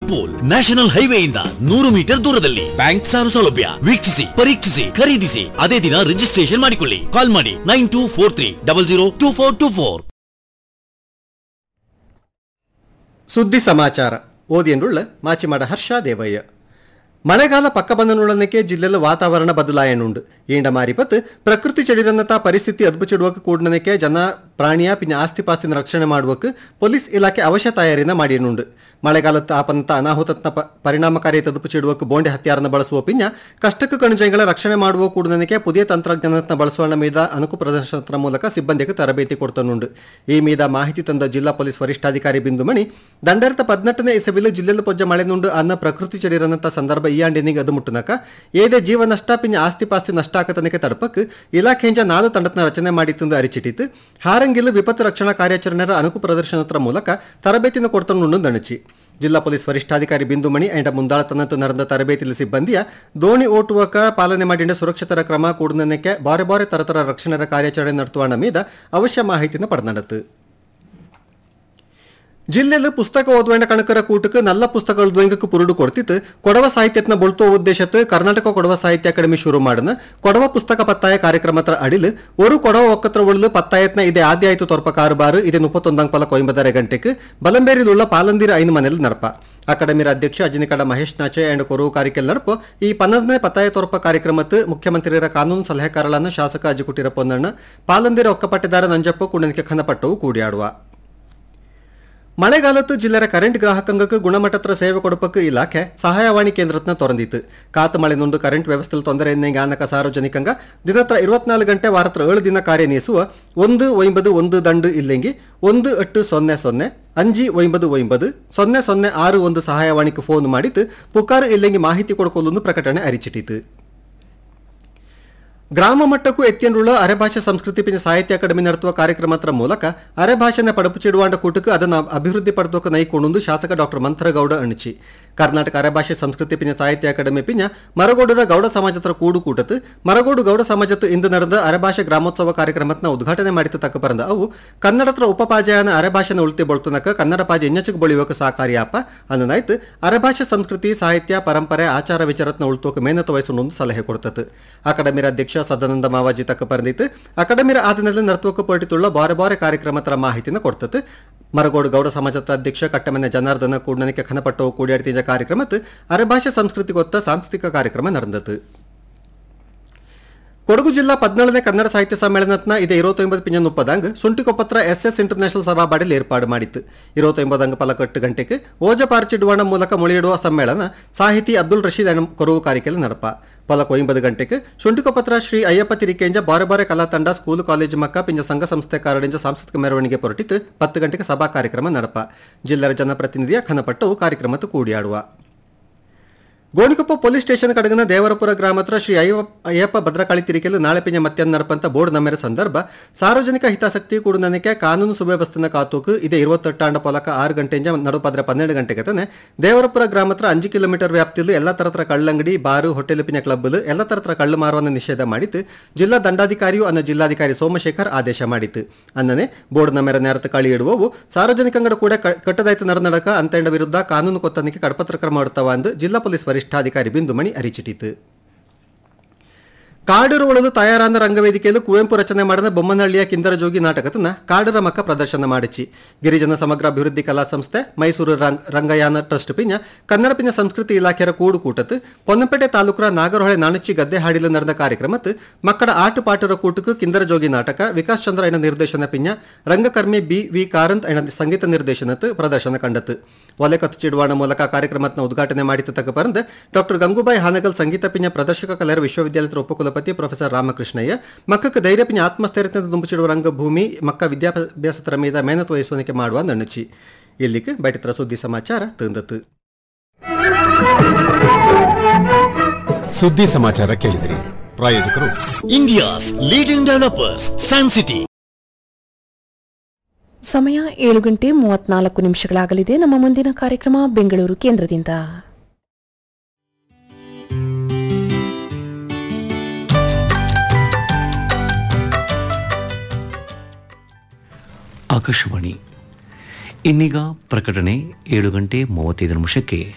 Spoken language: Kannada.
ಪೋಲ್ ನ್ಯಾಷನಲ್ ಹೈವೇಯಿಂದ 100 ಮೀಟರ್ ದೂರದಲ್ಲಿ. ಬ್ಯಾಂಕ್ ಸಾಲ ಸೌಲಭ್ಯ. ವೀಕ್ಷಿಸಿ, ಪರೀಕ್ಷಿಸಿ, ಖರೀದಿಸಿ, ಅದೇ ದಿನ ರಿಜಿಸ್ಟ್ರೇಷನ್ ಮಾಡಿಕೊಳ್ಳಿ. ಕಾಲ್ ಮಾಡಿ 9243002424. ಸುದ್ದಿ ಸಮಾಚಾರ ಓದಿಯನ್ನುಳ್ಳ ಮಾಚಿಮಾಡ ಹರ್ಷ ದೇವಯ್ಯ. ಮಳೆಗಾಲ ಪಕ್ಕ ಬಂದನುಳ್ಳನಕ್ಕೆ ಜಿಲ್ಲೆಯಲ್ಲಿ ವಾತಾವರಣ ಬದಲಾಯನುಂಡು. ಈಂಡ ಮಾರಿಪತ್ ಪ್ರಕೃತಿ ಚಡಿರನ್ನತ ಪರಿಸ್ಥಿತಿ ಅದ್ಭುಚಿಡುವಕ್ಕೆ ಕೂಡನಕ್ಕೆ ಜನ ಪ್ರಾಣಿಯ ಪಿನ್ನ ಆಸ್ತಿ ಪಾಸ್ತಿನ ರಕ್ಷಣೆ ಮಾಡುವಕ್ಕೆ ಪೊಲೀಸ್ ಇಲಾಖೆ ಅವಶ್ಯ ತಯಾರಿನ ಮಾಡಿಯನುಂಡು. ಮಳೆಗಾಲದ ಆಪಂತ ಅನಾಹುತತ್ನ ಪರಿಣಾಮಕಾರಿ ತದುಪುಚಿಡುವಕ್ಕೆ ಬೋಂಡೆ ಹತ್ಯಾರನ ಬಳಸುವ ಪಿನ್ನ ಕಷ್ಟಕ್ಕೆ ಕಣಜಗಳ ರಕ್ಷಣೆ ಮಾಡುವ ಕೂಡನಕ್ಕೆ ಪುದಿಯ ತಂತ್ರಜ್ಞಾನತ್ನ ಬಳಸುವ ಮೀದ ಅನುಕು ಪ್ರದರ್ಶನದ ಮೂಲಕ ಸಿಬ್ಬಂದಿಗೆ ತರಬೇತಿ ಕೊಡ್ತನುಂಡು. ಈ ಮೀದ ಮಾಹಿತಿ ತಂದ ಜಿಲ್ಲಾ ಪೊಲೀಸ್ ವರಿಷ್ಠಾಧಿಕಾರಿ ಬಿಂದುಮಣಿ, ದಂಡರ್ತ 18ನೇ ಇಸವಿಲು ಜಿಲ್ಲೆಲು ಪೊಜ್ಜ ಮಳೆನುಂಡು ಅನ್ನ ಪ್ರಕೃತಿ ಚಡಿರನ್ನತ ಸಂದರ್ಭ ಈ ಆಂಡಿನಿಗೆ ಅದು ಮುಟ್ಟನಕ ಏದೇ ಜೀವ ನಷ್ಟ ಪಿನ್ನ ಆಸ್ತಿ ಪಾಸ್ತಿ ನಷ್ಟ ಆಕತನಕ್ಕೆ ತಡಪಕ್ಕೆ ಇಲಾಖೆಂಜ 4 ತಂಡತ್ನ ರಚನೆ ಮಾಡಿತ್ತಂದು ಅರಿಚಿಟ್ಟಿತು. ಹಾರಂಗಿಲು ವಿಪತ್ತು ರಕ್ಷಣಾ ಕಾರ್ಯಾಚರಣೆಯ ಅನುಕು ಪ್ರದರ್ಶನದ ಮೂಲಕ ತರಬೇತಿನ ಕೊಡ್ತನುಂಡು ದಣಿಚಿ. ಜಿಲ್ಲಾ ಪೊಲೀಸ್ ವರಿಷ್ಠಾಧಿಕಾರಿ ಬಿಂದುಮಣಿ ಅಂಡ ಮುಂದಾಳತನಂತ ನಡೆದ ತರಬೇತಿಲಿ ಸಿಬ್ಬಂದಿಯ ದೋಣಿ ಓಟುವಕ ಪಾಲನೆ ಮಾಡಿದ ಸುರಕ್ಷಿತರ ಕ್ರಮ ಕೂಡನಕ್ಕೆ ಬಾರೆ ಬಾರೆ ತರತರ ರಕ್ಷಣೆಯ ಕಾರ್ಯಾಚರಣೆ ನಡೆಸುವ ಮೀದ ಅವಶ್ಯ ಮಾಹಿತಿನ ಪಡೆದನತ್ತು. ಜಿಲ್ಲೆಯಲ್ಲಿ ಪುಸ್ತಕ ಓದುವಂಡ ಕಣಕರ ಕೂಟಕ್ಕೆ ನಲ್ಲ ಪುಸ್ತಕಗಳು ದ್ವಂಗಕ್ಕೆ ಪುರುಡು ಕೊಡ್ತಿತ್ತು. ಕೊಡವ ಸಾಹಿತ್ಯತ್ನ ಬೊಳ್ತುವ ಉದ್ದೇಶತ್ತು ಕರ್ನಾಟಕ ಕೊಡವ ಸಾಹಿತ್ಯ ಅಕಾಡೆಮಿ ಶುರು ಮಾಡನ ಕೊಡವ ಪುಸ್ತಕ ಪತ್ತಾಯ ಕಾರ್ಯಕ್ರಮತ್ರ ಅಡಿಲು ஒரு ಕೊಡವ ಒಕ್ಕತ್ರ ಒಳ್ಳು ಪತ್ತಾಯತ್ನ ಇದೆ ಆದ್ಯ ಆಯ್ತು ತೊರ್ಪ ಕಾರುಬಾರು ಇದೆ 31 ಪಲ 9 ಗಂಟೆಗೆ ಬಲಂಬೇರಿലുള്ള ಪಾಲಂದಿರ 5 ಮನೆಯಲ್ಲಿ ನಡಪ. ಅಕಾಡೆಮಿರ ಅಧ್ಯಕ್ಷ ಅಜಿನಿಕಡ ಮಹೇಶ್ ನಾಚೆ ಅಂಡ್ ಕೊರವು ಕಾರಿಕೆಲ್ ನಡಪ ಈ 12ನೇ ಪತ್ತಾಯ ತೊರಪ ಕಾರ್ಯಕ್ರಮತ್ತು ಮುಖ್ಯಮಂತ್ರಿಯರ ಕಾನೂನು ಸಲಹೆಗಾರಳನ್ನು ಶಾಸಕ ಅಜಿಕುಟಿರ ಪೊನ್ನಣ್ಣ ಪಾಲಂದಿರ ಒಕ್ಕಪಟ್ಟೆದಾರ ನಂಜಪ್ಪ ಕುಣನಿಕೆ ಖನಪಟ್ಟವು ಕೂಡಿಯಾಡುವ. ಮಳೆಗಾಲತ್ತು ಜಿಲ್ಲೆಯ ಕರೆಂಟ್ ಗ್ರಾಹಕಂಗಕ್ಕೆ ಗುಣಮಟ್ಟತ್ರ ಸೇವೆ ಕೊಡಪಕ್ಕೆ ಇಲಾಖೆ ಸಹಾಯವಾಣಿ ಕೇಂದ್ರತ್ನ ತೊರಂದಿತ್ತು. ಕಾತು ಮಳೆ ನುಂಡು ಕರೆಂಟ್ ವ್ಯವಸ್ಥೆಯಲ್ಲಿ ತೊಂದರೆ ಗಾನಕ ಸಾರ್ವಜನಿಕಂಗ ದಿನತ್ರ 24 ಗಂಟೆ ವಾರತ್ರ 7 ದಿನ ಕಾರ್ಯನಿಸುವ 191 ದಂಡು ಇಲ್ಲೆಂಗಿ 1800 599 ಸಹಾಯವಾಣಿಗೆ ಫೋನ್ ಮಾಡಿತ್ತು ಪುಕಾರು ಇಲ್ಲೆಂಗಿ ಮಾಹಿತಿ ಕೊಡ್ಕೊಳ್ಳಲು ಪ್ರಕಟಣೆ ಅರಿಚಿಟ್ಟಿತು. ಗ್ರಾಮ ಮಟ್ಟಕ್ಕೂ ಎತ್ತಿಯನ್ನುಳ್ಳ ಅರೆಭಾಷೆ ಸಂಸ್ಕೃತಿ ಪಿನ ಸಾಹಿತ್ಯ ಅಕಾಡೆಮಿ ನಡೆಸುವ ಕಾರ್ಯಕ್ರಮದ ಮೂಲಕ ಅರೆಭಾಷೆನ ಪಡಪುಚಿಡುವಾಂಡ ಕೂಟಕ್ಕೆ ಅದನ್ನು ಅಭಿವೃದ್ಧಿ ಪಡೆದೋಕೆ ನೈಕೊಂಡು ಶಾಸಕ ಡಾಕ್ಟರ್ ಮಂಥರಗೌಡ ಅಣಿಚಿ. ಕರ್ನಾಟಕ ಅರೆಭಾಷೆ ಸಂಸ್ಕೃತಿ ಪಿನ ಸಾಹಿತ್ಯ ಅಕಾಡೆಮಿ ಪಿನ ಮರಗೋಡರ ಗೌಡ ಸಮಾಜತ್ರ ಕೂಡು ಕೂಟತ್ತು ಮರಗೋಡು ಗೌಡ ಸಮಾಜತ್ತು ಇಂದು ನಡೆದ ಅರೆಭಾಷೆ ಗ್ರಾಮೋತ್ಸವ ಕಾರ್ಯಕ್ರಮದ ಉದ್ಘಾಟನೆ ಮಾಡಿದ ತಕ್ಕ ಬರಂದ ಅವು ಕನ್ನಡತ್ರ ಉಪಪಾಜೆಯನ ಅರೆಭಾಷೆನ ಉಳಿತಿ ಬೊಳ್ತನಕ ಕನ್ನಡ ಪಾಜೆ ಇನ್ನಚಕ್ಕೆ ಬಳಿಯೋಕೆ ಸಹಕಾರಿಯಪ್ಪ ಅನ್ನನಾಯ್ತು. ಅರೆಭಾಷೆ ಸಂಸ್ಕೃತಿ ಸಾಹಿತ್ಯ ಪರಂಪರೆ ಆಚಾರ ವಿಚಾರತ್ನ ಉಳಿತೋಕೆ ಮೇನತ ವಹಿಸೊಂದು ಸಲಹೆ ಕೊಡ್ತತ್ತು. ಅಕಾಡೆಮಿರ ಅಧ್ಯಕ್ಷ ಸದಾನಂದ ಮಾವಾಜಿ ತಕ್ಕ ಪರಂದಿತ್ತು. ಅಕಾಡೆಮಿರ ಆದಿನಲ್ಲಿ ನರ್ತೋಕೆ ಪೊರಟಿತುಳ್ಳ ಬಾರೆ ಬಾರೆ ಕಾರ್ಯಕ್ರಮದ ಮಾಹಿತಿನ ಕೊಡ್ತತ್ತು. ಮರಗೋಡು ಗೌಡ ಸಮಾಜದ ಅಧ್ಯಕ್ಷ ಕಟ್ಟಮನೆ ಜನಾರ್ದನ ಕೂಡನಕ್ಕೆ ಖನಪಟ್ಟವು ಕೂಡಿಯಾಡ್ತಿದ್ದ ಕಾರ್ಯಕ್ರಮತ್ತು ಅರೆಭಾಷೆ ಸಂಸ್ಕೃತಿ ಗೊತ್ತ ಸಾಂಸ್ಕೃತಿಕ ಕಾರ್ಯಕ್ರಮ ನಡೆದತ್ತು. ಕೊಡಗು ಜಿಲ್ಲಾ 14ನೇ ಕನ್ನಡ ಸಾಹಿತ್ಯ ಸಮ್ಮೇಳನತ್ನ ಇದೆ 29 ಪಿಂಜ 30 ಸುಂಟಿಕೊಪ್ಪತ್ರ ಎಸ್ಎಸ್ ಇಂಟರ್ನ್ಯಾಷನಲ್ ಸಭಾಬಾಡಿಯಲ್ಲಿ ಏರ್ಪಾಡು ಮಾಡಿತ್ತು. 29 ಪಲ 8 ಗಂಟೆಗೆ ಓಜ ಪಾರ್ಚಿಡುವಣ ಮೂಲಕ ಮೊಳೆಯಿಡುವ ಸಮ್ಮೇಳನ ಸಾಹಿತಿ ಅಬ್ದುಲ್ ರಶೀದ್ ಕೊರವು ಕಾರಿಕೆಯಲ್ಲಿ ನಡಪ. ಪಲ 9 ಗಂಟೆಗೆ ಶುಂಟಿಕೊಪ್ಪತ್ರ ಶ್ರೀ ಅಯ್ಯಪ್ಪ ತಿರಿಕೆಂಜ ಬಾರೆ ಬಾರೆ ಕಲಾ ತಂಡ ಸ್ಕೂಲು ಕಾಲೇಜು ಮಕ್ಕ ಪಿಂಜ ಸಂಘ ಸಂಸ್ಥೆ ಕಾರಡಿಂಜ ಸಾಂಸ್ಕೃತಿಕ ಮೆರವಣಿಗೆ ಹೊರಟಿತ್ತು. 10 ಗಂಟೆಗೆ ಸಭಾ ಕಾರ್ಯಕ್ರಮ ನಡಪ. ಜಿಲ್ಲೆಯ ಜನಪ್ರತಿನಿಧಿಯ ಖನಪಟ್ಟವು ಕಾರ್ಯಕ್ರಮಕ್ಕೆ ಕೂಡಿಯಾಡುವ. ಗೋಣಿಕೊಪ್ಪ ಪೊಲೀಸ್ ಸ್ಟೇಷನ್ ಕಡಗನ ದೇವರಪುರ ಗ್ರಾಮತ್ರ ಶ್ರೀ ಅಯ್ಯಪ್ಪ ಭದ್ರಕಾಳಿ ತಿರಿಕೆಲು ನಾಳೆ ಪಿಂಜ ಮಧ್ಯಾಹ್ನ ನಡಪಂತ ಬೋರ್ಡ್ ನಮ್ಮೆರ ಸಂದರ್ಭ ಸಾರ್ವಜನಿಕ ಹಿತಾಸಕ್ತಿ ಕೂಡನಕ್ಕೆ ಕಾನೂನು ಸುವ್ಯವಸ್ಥೆನ ಕಾತೂಕು ಇದೆ 28 ಪೊಲಕ 6 ಗಂಟೆಯಿಂದ ನಡುಪಾದ್ರೆ 12 ಗಂಟೆಗೆ ತಾನೆ ದೇವರಪುರ ಗ್ರಾಮತ್ರ 5 ಕಿಲೋಮೀಟರ್ ವ್ಯಾಪ್ತಿಯಲ್ಲಿ ಎಲ್ಲ ತರತ್ರ ಕಳ್ಳಂಗಡಿ ಬಾರು ಹೋಟೆಲ್ ಪಿನ ಕ್ಲಬ್ಲು ಎಲ್ಲ ತರತ್ರ ಕಳ್ಳು ಮಾರುವನ್ನು ನಿಷೇಧ ಮಾಡಿತ್ತು. ಜಿಲ್ಲಾ ದಂಡಾಧಿಕಾರಿಯು ಅನ್ನ ಜಿಲ್ಲಾಧಿಕಾರಿ ಸೋಮಶೇಖರ್ ಆದೇಶ ಮಾಡಿತ್ತು. ಅನ್ನನೆ ಬೋರ್ಡ್ ನಮ್ಮೆರ ನೇರತ ಕಳಿ ಇಡುವವು ಸಾರ್ವಜನಿಕಂಗಡ ಕೂಡ ಕಟ್ಟದಾಯ್ತು ನಡನಡಕ ಅಂತಂಡ ವಿರುದ್ಧ ಕಾನೂನು ಕೊತ್ತನಿಕೆ ಕಡಪತ್ರ ಕ್ರಮ ಮಾಡುತ್ತವ ಎಂದು ಜಿಲ್ಲಾ ಪೊಲೀಸ್ ವರಿಷ್ಠಾಧಿಕಾರಿ ಬಿಂದುಮಣಿ ಅರಿಚಿಟ್ಟಿತು. ಕಾಡೂರು ಒಳಲು ತಯಾರಾದ ರಂಗವೇದಿಕೆಯಲ್ಲಿ ಕುವೆಂಪು ರಚನೆ ಮಾಡಿದ ಬೊಮ್ಮನಹಳ್ಳಿಯ ಕಿಂದರ ಜೋಗಿ ನಾಟಕತನ ಕಾಡರ ಮಕ್ಕ ಪ್ರದರ್ಶನ ಮಾಡಿಸಿ. ಗಿರಿಜನ ಸಮಗ್ರ ಅಭಿವೃದ್ಧಿ ಕಲಾ ಸಂಸ್ಥೆ ಮೈಸೂರು ರಂಗಯಾನ ಟ್ರಸ್ಟ್ ಪಿಂಜ ಕನ್ನಡ ಪಿಂಜ ಸಂಸ್ಕೃತಿ ಇಲಾಖೆಯ ಕೂಡು ಕೂಟತ್ತು ಪೊನ್ನಪೇಟೆ ತಾಲೂಕರ ನಾಗರಹೊಳೆ ನಾಣಚ್ಚಿ ಗದ್ದೆ ಹಾಡಿಲು ನಡೆದ ಕಾರ್ಯಕ್ರಮತ್ತು ಮಕ್ಕಳ ಆಟು ಪಾಟರ ಕೂಟಕ್ಕೆ ಕಿಂದರ ಜೋಗಿ ನಾಟಕ ವಿಕಾಸ್ ಚಂದ್ರ ಎಣ್ಣ ನಿರ್ದೇಶನ ಪಿಂಜ ರಂಗಕರ್ಮಿ ಬಿ ಕಾರಂತ್ ಎಣ್ಣ ಸಂಗೀತ ನಿರ್ದೇಶನತ್ತು ಪ್ರದರ್ಶನ ಕಂಡತ್ತು. ಒಲೆ ಕತ್ತು ಚಿಡುವಾಣ ಮೂಲಕ ಕಾರ್ಯಕ್ರಮದ ಉದ್ಘಾಟನೆ ಮಾಡಿದ ತಕ್ಕ ಬರಂದ ಡಾಕ್ಟರ್ ಗಂಗೂಬಾಯಿ ಹಾನಗಲ್ ಸಂಗೀತ ಪಿಂಜ ಪ್ರದರ್ಶಕ ಕಲೆಯರ ವಿಶ್ವವಿದ್ಯಾಲಯದ ಉಪಕುಲಪತಿ ಪ್ರೊಫೆಸರ್ ರಾಮಕೃಷ್ಣಯ್ಯ ಮಕ್ಕಕ್ಕೆ ಧೈರ್ಯ ಪಿಂಜ ಆತ್ಮಸ್ಥೈರ್ಯತೆ ದುಂಬಿಚಿಡುವ ರಂಗಭೂಮಿ ಮಕ್ಕ ವಿದ್ಯಾಭ್ಯಾಸತರ ಮೀದ ಮೇಹನತ್ ವಹಿಸುವನಿಕೆ ಮಾಡುವ ನಣ್ಣುಚಿ. ಇಲ್ಲಿಗೆ ಬೈಟತ್ರ ಸುದ್ದಿ ಸಮಾಚಾರ ತಂದತ್ತು. ಸುದ್ದಿ ಸಮಾಚಾರ ಕೇಳಿದಿರಿ. ಪ್ರಾಯೋಜಕರು India's leading developers San city. ಸಮಯ 7:34 ನಮ್ಮ ಮುಂದಿನ ಕಾರ್ಯಕ್ರಮ ಬೆಂಗಳೂರು ಕೇಂದ್ರದಿಂದ. ಆಕಾಶವಾಣಿ. ಇನ್ನೀಗ ಪ್ರಕಟಣೆ 7:35